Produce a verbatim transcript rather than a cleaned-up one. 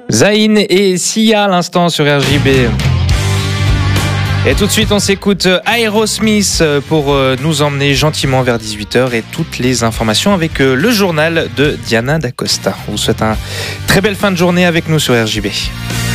Zayn et Sia à l'instant sur R J B. Et tout de suite, on s'écoute Aerosmith pour nous emmener gentiment vers dix-huit heures et toutes les informations avec le journal de Diana D'Acosta. On vous souhaite une très belle fin de journée avec nous sur R J B.